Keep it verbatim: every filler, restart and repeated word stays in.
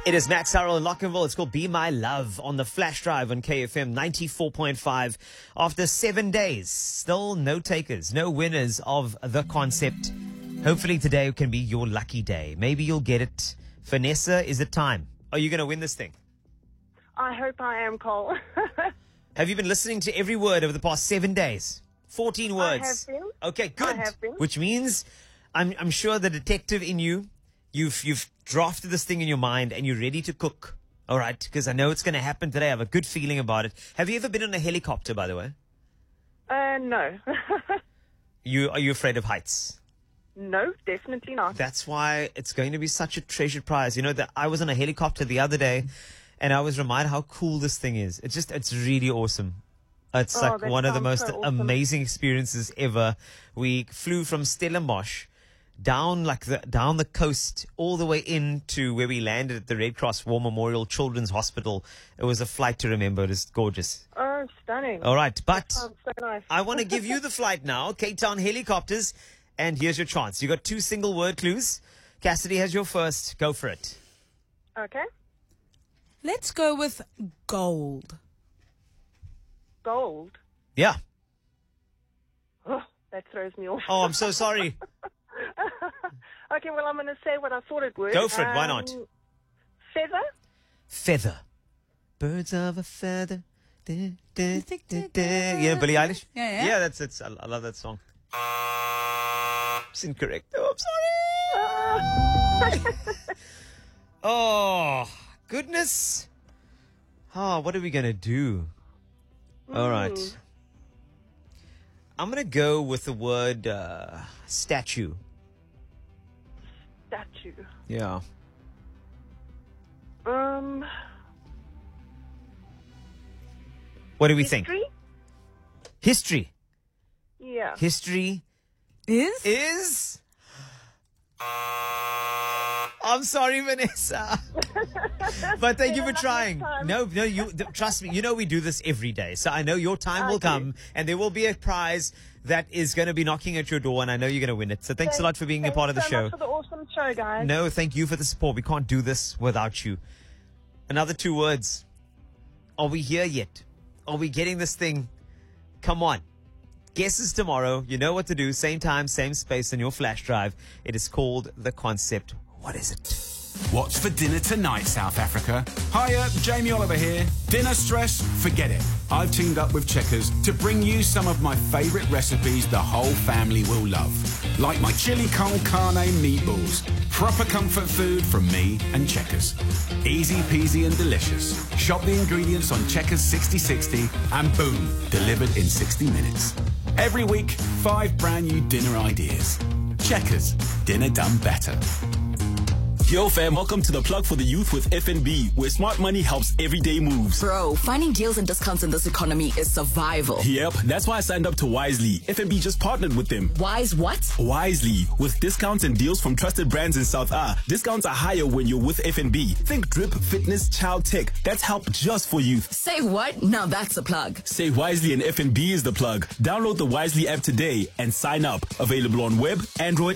It is Max Harrell in Lockenville. It's called Be My Love on the flash drive on K F M ninety-four point five. After seven days, still no takers, no winners of the concept. Hopefully today can be your lucky day. Maybe you'll get it. Vanessa, is it time? Are you going to win this thing? I hope I am, Cole. Have you been listening to every word over the past seven days? fourteen words. I have been. Okay, good. I have been. Which means I'm, I'm sure the detective in you, you've, you've drafted this thing in your mind and you're ready to cook. All right, because I know it's going to happen today. I have a good feeling about it. Have you ever been on a helicopter, by the way? Uh, no. You Are you afraid of heights? No, definitely not. That's why it's going to be such a treasured prize. You know, that I was on a helicopter the other day and I was reminded how cool this thing is. It's just, it's really awesome. It's Oh, like that one of the sounds most so awesome. amazing experiences ever. We flew from Stellenbosch down like the down the coast all the way into where we landed at the Red Cross War Memorial Children's Hospital. It was a flight to remember. It was gorgeous. Oh, stunning. All right, but Sounds so nice. I want to give you the flight now. Cape Town Helicopters. And here's your chance. You got two single word clues. Cassidy has your first. Go for it. Okay. Let's go with gold. Gold. Yeah. Oh, that throws me off. Oh, I'm so sorry. Okay, well, I'm going to say what I thought it would. Go for it. Why not? Um, Feather? Feather. Birds of a feather. Da, da, da, da. Yeah, Billie Eilish? Yeah, yeah. Yeah, that's it. I I love that song. It's incorrect. Oh, I'm sorry. Oh, goodness. Oh, what are we going to do? All right. I'm going to go with the word uh, statue. Statue. Yeah. Um, What do we think? history? History. Yeah. History Is? is... I'm sorry, Vanessa. But thank you for luck trying. next time. No, no, you th- trust me. You know we do this every day, so I know your time I will do. come, and there will be a prize that is going to be knocking at your door, and I know you're going to win it. So thanks a lot for being a Thanks part of the so show. much for the awesome show, guys. No, thank you for the support. We can't do this without you. Another two words. Are we here yet? Are we getting this thing? Come on. Guesses tomorrow. You know what to do. Same time, same space on your flash drive. It is called The Concept. What is it? What's for dinner tonight, South Africa? Hiya, Jamie Oliver here. Dinner stress? Forget it. I've teamed up with Checkers to bring you some of my favourite recipes the whole family will love. Like my chili con carne meatballs. Proper comfort food from me and Checkers. Easy peasy and delicious. Shop the ingredients on Checkers sixty sixty and boom, delivered in sixty minutes. Every week, five brand new dinner ideas. Checkers, dinner done better. Yo fam, welcome to the plug for the youth with F N B, where smart money helps everyday moves. Bro, finding deals and discounts in this economy is survival. Yep, that's why I signed up to Wisely. F N B just partnered with them. Wise what? Wisely, with discounts and deals from trusted brands in South A. Discounts are higher when you're with F N B. Think drip, fitness, child tech. That's help just for youth. Say what? Now that's a plug. Say Wisely and F N B is the plug. Download the Wisely app today and sign up. Available on web, Android,